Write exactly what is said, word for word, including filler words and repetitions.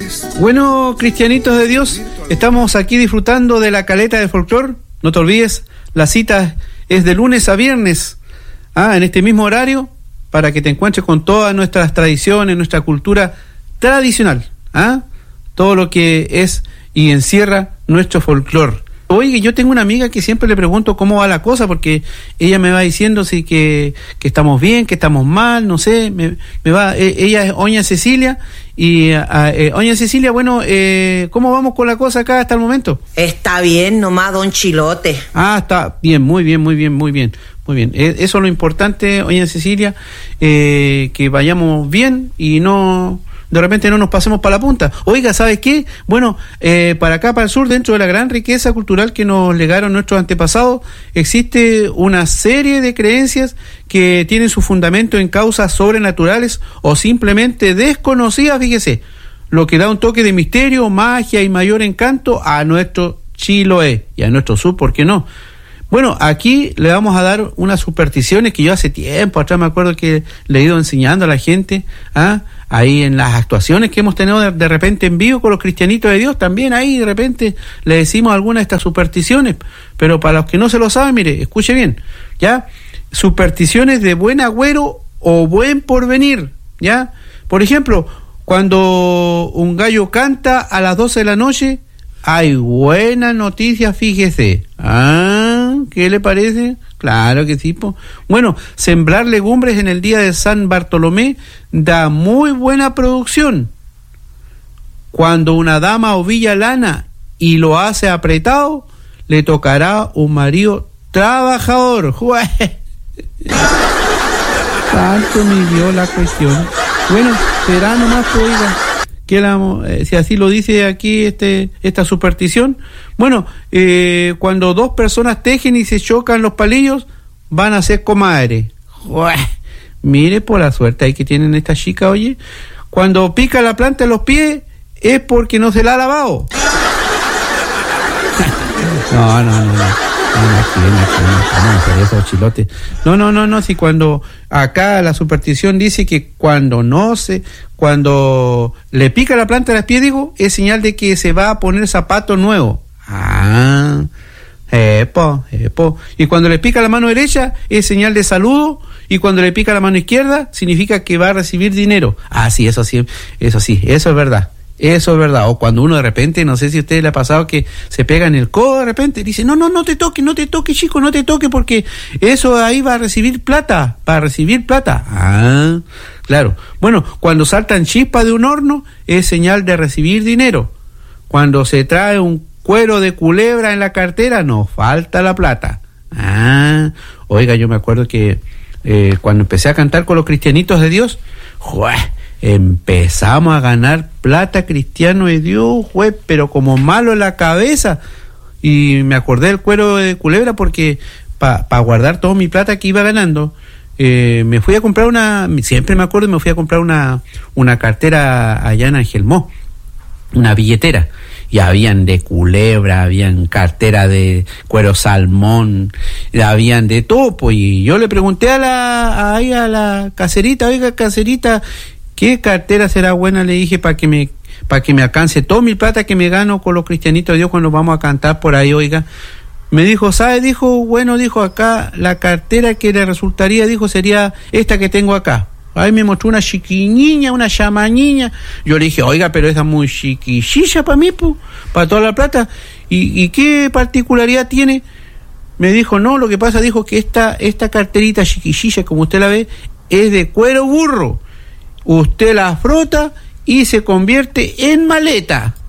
Bueno, cristianitos de Dios, estamos aquí disfrutando de la caleta del folclor. No te olvides, la cita es de lunes a viernes, ah, en este mismo horario, para que te encuentres con todas nuestras tradiciones, nuestra cultura tradicional, ah, todo lo que es y encierra nuestro folclor. Oye, yo tengo una amiga que siempre le pregunto cómo va la cosa, porque ella me va diciendo si que, que estamos bien, que estamos mal, no sé, me, me va, eh, ella es Oña Cecilia, y eh, Oña Cecilia, bueno, eh, ¿cómo vamos con la cosa acá hasta el momento? Está bien, nomás don Chilote. Ah, está bien, muy bien, muy bien, muy bien, muy bien. Eh, eso es lo importante, Oña Cecilia, eh, que vayamos bien y no... de repente no nos pasemos para la punta. Oiga, ¿sabes qué? Bueno, eh, para acá, para el sur, dentro de la gran riqueza cultural que nos legaron nuestros antepasados, existe una serie de creencias que tienen su fundamento en causas sobrenaturales o simplemente desconocidas, fíjese, lo que da un toque de misterio, magia y mayor encanto a nuestro Chiloé y a nuestro sur, ¿por qué no? Bueno, aquí le vamos a dar unas supersticiones que yo hace tiempo atrás me acuerdo que le he ido enseñando a la gente, ¿ah? Ahí en las actuaciones que hemos tenido de, de repente en vivo con los cristianitos de Dios, también ahí de repente le decimos algunas de estas supersticiones, pero para los que no se lo saben, mire, escuche bien, ¿ya? Supersticiones de buen agüero o buen porvenir, ¿ya? Por ejemplo, cuando un gallo canta a las doce de la noche, hay buena noticia, fíjese. Ah, ¿qué le parece? Claro que sí, po. Bueno, sembrar legumbres en el día de San Bartolomé da muy buena producción. Cuando una dama ovilla lana y lo hace apretado, le tocará un marido trabajador. Tanto me dio la cuestión. Bueno, será nomás, oiga. Que la, eh, si así lo dice aquí este esta superstición. Bueno, eh, cuando dos personas tejen y se chocan los palillos, van a ser comadres. Ué, mire por la suerte ahí que tienen esta chica, oye. Cuando pica la planta en los pies, es porque no se la ha lavado. No, no, no, no. No, no, aquí, aquí, no, no, hacer eso, chilote. No, no, no, no, si cuando acá la superstición dice que cuando no se, cuando le pica la planta de los pies, digo, es señal de que se va a poner zapato nuevo. Ah, epo, epo. Y cuando le pica la mano derecha, es señal de saludo, y cuando le pica la mano izquierda, significa que va a recibir dinero. Ah, sí, eso sí, eso sí, eso es verdad. Eso es verdad. O cuando uno de repente, no sé si a usted le ha pasado que se pega en el codo de repente, dice, no, no, no te toques, no te toques, chico, no te toques, porque eso ahí va a recibir plata, va a recibir plata. Ah, claro. Bueno, cuando saltan chispas de un horno, es señal de recibir dinero. Cuando se trae un cuero de culebra en la cartera, nos falta la plata. Ah, oiga, yo me acuerdo que eh, cuando empecé a cantar con los cristianitos de Dios, ¡jueh! Empezamos a ganar plata, cristiano de Dios, juez, pero como malo en la cabeza. Y me acordé del cuero de culebra porque para pa guardar toda mi plata que iba ganando, eh, me fui a comprar una, siempre me acuerdo, me fui a comprar una, una cartera allá en Angelmó, una billetera. Y habían de culebra, habían cartera de cuero salmón, habían de topo. Y yo le pregunté a la, ahí a la caserita, oiga, caserita, ¿qué cartera será buena? Le dije, para que me para que me alcance toda mi plata que me gano con los cristianitos de Dios cuando vamos a cantar por ahí, oiga. Me dijo, ¿sabe? Dijo, bueno, dijo, acá la cartera que le resultaría, dijo, sería esta que tengo acá. Ahí me mostró una chiquiñiña, una chamañiña. Yo le dije, oiga, pero esa es muy chiquillilla para mí, pues, para toda la plata. ¿Y, ¿Y qué particularidad tiene? Me dijo, no, lo que pasa, dijo, que esta, esta carterita chiquillilla, como usted la ve, es de cuero burro. Usted la frota y se convierte en maleta.